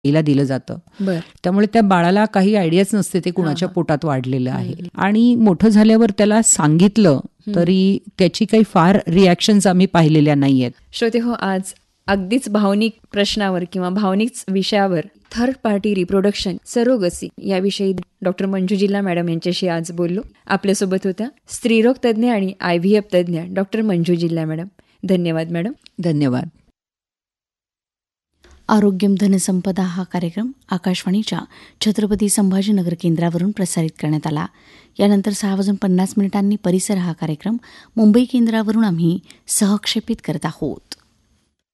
आईला दिलं जातं. त्यामुळे त्या बाळाला काही आयडियाच नसते ते कुणाच्या पोटात वाढलेलं आहे. आणि मोठं झाल्यावर त्याला सांगितलं तरी त्याची काही फार रिॲक्शन्स आम्ही पाहिलेल्या नाहीयेत. श्रोते हो, आज अगदीच भावनिक प्रश्नावर किंवा भावनिक विषयावर थर्ड पार्टी रिप्रोडक्शन सरोगसी याविषयी डॉक्टर मंजू जिल्हा मॅडम यांच्याशी आज बोललो. आपल्यासोबत होत्या स्त्रीरोग तज्ज्ञ आणि IVF तज्ज्ञ डॉक्टर मंजू जिल्हा मॅडम. धन्यवाद मॅडम. धन्यवाद. आरोग्यम धनसंपदा हा कार्यक्रम आकाशवाणीच्या छत्रपती संभाजीनगर केंद्रावरून प्रसारित करण्यात आला. यानंतर 6:50 परिसर हा कार्यक्रम मुंबई केंद्रावरून आम्ही सहक्षेपित करत आहोत.